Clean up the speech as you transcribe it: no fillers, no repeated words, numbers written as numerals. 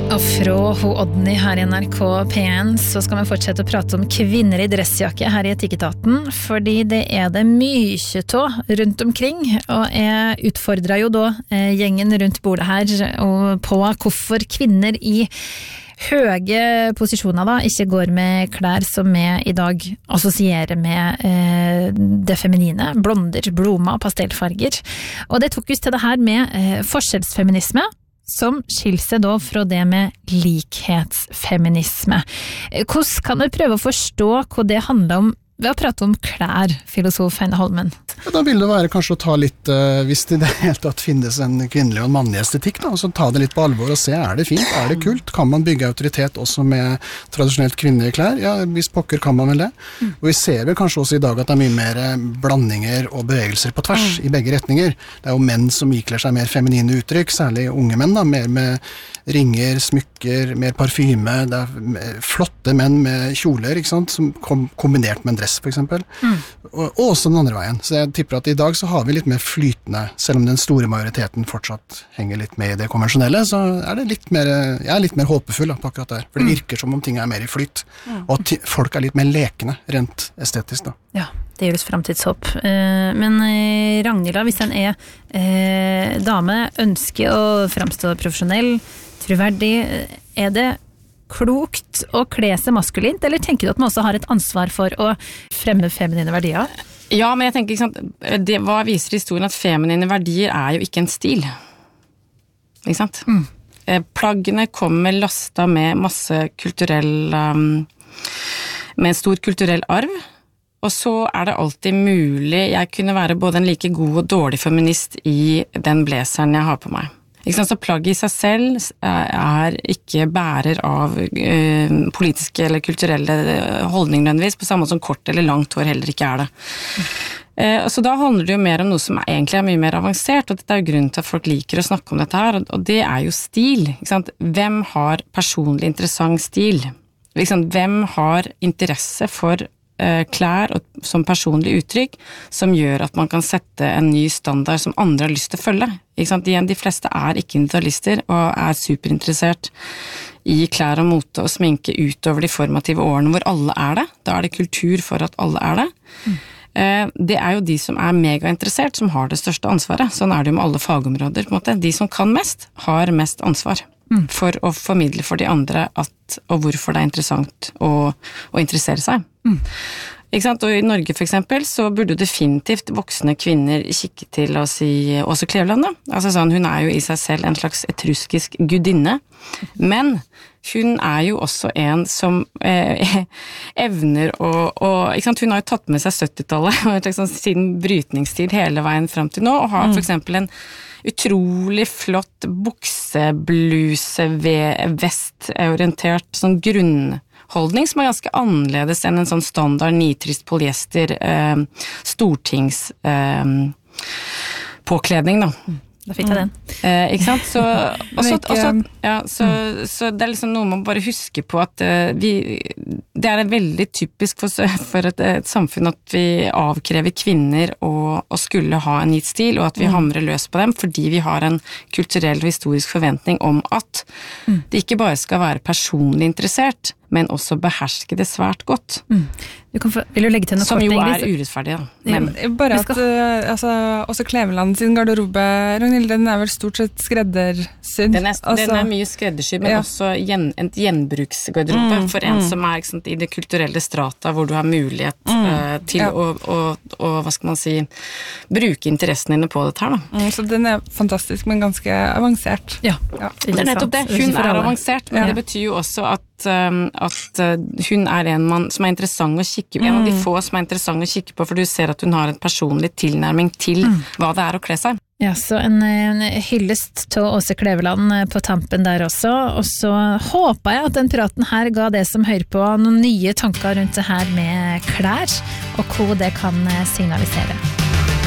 Og fra Odny her I NRK P1 så skal vi fortsette å prate om kvinner I dressjakke her I Etikketaten, fordi det det mye av rundt omkring, og jeg utfordret jo da gjengen rundt bordet her på hvorfor kvinner I høye posisjoner da ikke går med klær som vi I dag assosierer med det feminine, blonder, blommer, pastellfarger. Og det tok oss til det her med forskjellsfeminisme, som skiller seg da fra det med likhetsfeminisme. Hvordan kan du prøve å forstå hva det handler om ved å prate om klær, filosof Heine Holmen? Ja, da vil det være kanskje å ta litt, hvis det I det hele tatt finnes en kvinnelig og en mannlig estetikk, da, og så ta det litt på alvor og se, det fint, det kult? Kan man bygge autoritet også med tradisjonelt kvinnelige klær? Ja, hvis pokker kan man vel det. Og vi ser vel kanskje også I dag at det mye mer blandinger og bevegelser på tvers I begge retninger. Det jo menn som ikler seg mer feminine uttrykk, særlig unge menn da, mer med ringer, smykker, mer parfyme, det flotte menn med kjoler, ikke sant, som kombinert med en dress for eksempel, og også den andre veien. Så jeg tipper at I dag så har vi litt mer flytende, selv om den store majoriteten fortsatt henger litt med I det konvensjonelle, så det litt mer, jeg litt mer håpefull da, på akkurat der, for det virker som om ting mer I flyt, og at folk litt mer lekende, rent estetisk da. Ja, det gjøres fremtidshåp. Men Ragnhild, hvis en dame ønsker å fremstå profesjonell, troverdig, det klokt å kle seg maskulint, eller tenker du at man også har et ansvar for å fremme feminine verdier? Ja, men jeg tenker, ikke sant, hva viser historien at feminine verdier jo ikke en stil? Ikke sant? Plaggene kommer lasta med masse kulturell, med en stor kulturell arv, og så det alltid mulig, jeg kunne være både en like god og dårlig feminist I den blazeren jeg har på meg. Ikke sant, så plagget I seg selv ikke bærer av politiske eller kulturelle holdninger nødvendigvis, på samme måte som kort eller langt hår heller ikke det. Så da handler det jo mer om noe som egentlig mye mer avansert, og dette jo grunnen til at folk liker å snakke om dette her, og det jo stil. Ikke sant? Hvem har personlig interessant stil? Ikke sant? Hvem har interesse for klær og som personlig uttrykk som gjør at man kan sette en ny standard som andre har lyst til å følge. Ikke sant? De fleste ikke individualister og superinteressert I klær og mote og sminke utover de formative årene hvor alle det. Da det kultur for at alle det. Det jo de som megainteressert som har det største ansvaret. Sånn det jo med alle fagområder. På en måte. De som kan mest, har mest ansvar for å formidle for de andre og hvorfor det interessant å interessere seg. Ikke sant? Og I Norge for eksempel så burde definitivt voksne kvinner kikke til å si Åse Kleveland da. Altså sånn, hun jo I seg selv en slags etruskisk gudinne, men hun jo også en som evner ikke sant? Hun har jo tatt med seg 70-tallet sånn, siden brytningstid hele veien frem til nå, og har for eksempel en utrolig flott buksebluse vestorientert sånn grunnholdning som ganske annerledes enn en sånn standard nitrist polyester stortings påkledning da. Da fikk jeg den. Ikke sant? Så det liksom noe man bare husker på at det veldig typisk for et samfunn at vi avkrever kvinner å skulle ha en gitt stil, og at vi hamrer løs på dem, fordi vi har en kulturell og historisk forventning om at det ikke bare skal være personlig interessert, men også beherske det svært godt. Vil du legge til noe som jo urettferdig da. Men bare at også Kleveland sin garderobe, Ragnhild, den vel stort sett skreddersydd. Den mye skreddersydd, men også en gjenbruksgarderobe for en som ikke sant, I det kulturelle strata, hvor du har mulighet til å hva skal man si, bruke interessene dine på dette her da. Så den fantastisk, men ganske avansert. Ja. Det nettopp det. Hun avansert, men det betyr jo også at hun en som interessant å kikke på, en av de få som interessant å kikke på, for du ser at hun har en personlig tilnærming til hva det å kle seg. Ja, så en hyllest til Åse Kleveland på tampen der også, og så håper jeg at den praten her ga det som hører på noen nye tanker rundt det her med klær, og hva det kan signalisere.